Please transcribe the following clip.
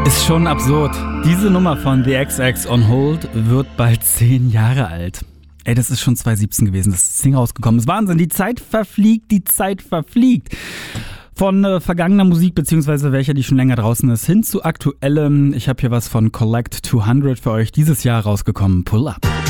Ist schon absurd. Diese Nummer von The XX On Hold wird bald 10 Jahre alt. Ey, das ist schon 2017 gewesen, das Ding rausgekommen ist. Wahnsinn, die Zeit verfliegt. Von vergangener Musik, beziehungsweise welcher, die schon länger draußen ist, hin zu aktuellem. Ich habe hier was von Collect 200 für euch dieses Jahr rausgekommen. Pull up.